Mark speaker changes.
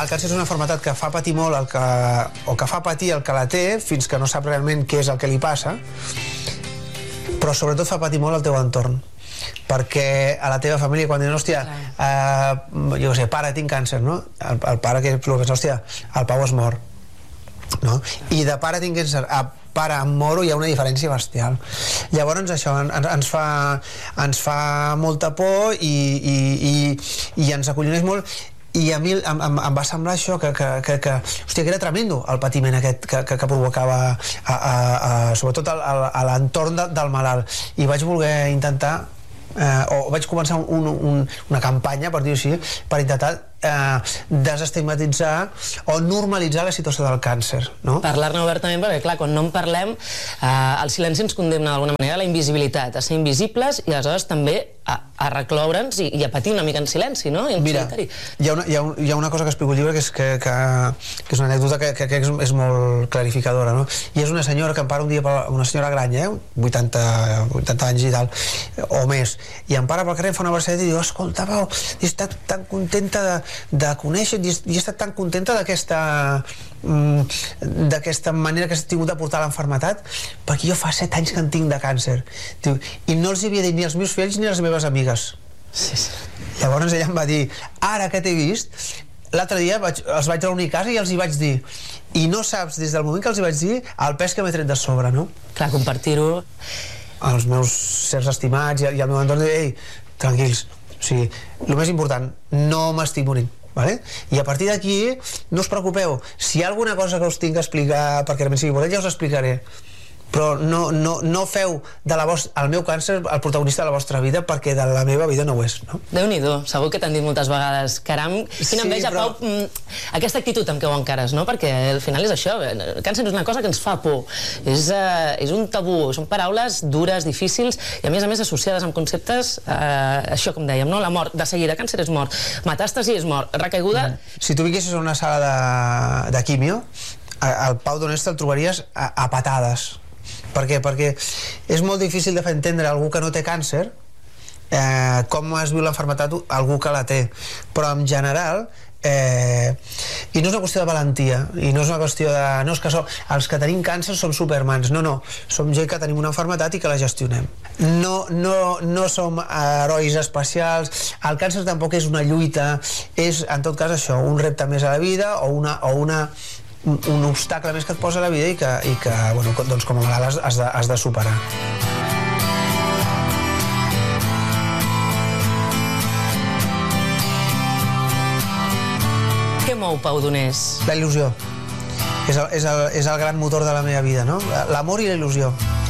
Speaker 1: El càncer és una malaltia que fa patir molt o que fa patir el que la té fins que no sap realment què és el que li passa, però sobretot fa patir molt el teu entorn, perquè a la teva família quan diuen, hòstia, jo què sé, pare, tinc càncer, no? El pare que pensa, hòstia, el Pau es mor, no? I de pare tinc càncer a pare em moro hi ha una diferència bestial. Llavors això ens fa molta por i ens acolloneix molt. I a mi em va semblar això que era tremendo el patiment aquest que provocava sobretot a l'entorn del malalt, i vaig voler intentar o vaig començar una campanya, per dir-ho així, per intentar desestigmatitzar o normalitzar la situació del càncer, no?
Speaker 2: Parlar-ne obertament, perquè clar, quan no en parlem el silenci ens condemna d'alguna manera a la invisibilitat, a ser invisibles i aleshores també a recloure'ns i a patir una mica en silenci, no?
Speaker 1: Mira, hi ha una cosa que explico al llibre que és una anècdota que és molt clarificadora, no? I és una senyora que em para un dia, una senyora gran, 80 anys i tal, o més, i em para pel carrer, fa una abraçadeta i diu, escolta, Pau, he estat tan contenta de conèixer, i he estat tan contenta d'aquesta manera que has tingut de portar l'enfermetat, perquè jo fa 7 anys que en tinc de càncer, i no els hi havia dit ni als meus fills ni a les meves amigues. Llavors ella em va dir, ara que t'he vist, l'altre dia els vaig reunir a casa i els hi vaig dir, i no saps des del moment que els hi vaig dir el pes que m'he tret de sobre, no?
Speaker 2: Clar, compartir-ho.
Speaker 1: Els meus certs estimats i el meu entorn, ei, tranquils, o sigui, el més important, no m'estic morint, vale? I a partir d'aquí no us preocupeu, si hi ha alguna cosa que us tinc que explicar perquè realment sigui important, ja us explicaré, però no feu el meu càncer el protagonista de la vostra vida, perquè de la meva vida no ho és, no?
Speaker 2: Déu-n'hi-do, segur que t'han dit moltes vegades, caram, quina enveja, Pau, aquesta actitud amb què ho encares, no? Perquè al final és això, el càncer és una cosa que ens fa por, és un tabú, són paraules dures, difícils, i a més associades amb conceptes, això com dèiem, no? La mort, de seguida, càncer és mort, metàstasi és mort, recaiguda...
Speaker 1: Si tu vinguessis a una sala de quimio, el Pau Donés te'l trobaries a patades. Per què? Perquè és molt difícil de fer entendre a algú que no té càncer com es viu l'enfermetat algú que la té, però en general i no és una qüestió de valentia i no és una qüestió de... no és que els que tenim càncer som supermans, no, som gent que tenim una enfermetat i que la gestionem, no som herois especials. El càncer tampoc és una lluita, és en tot cas això, un repte més a la vida o un obstacle més que et posa a la vida i que bueno, doncs com a malalt has de superar.
Speaker 2: Què mou Pau Donés?
Speaker 1: La il·lusió. És el gran motor de la meva vida, no? L'amor i la il·lusió.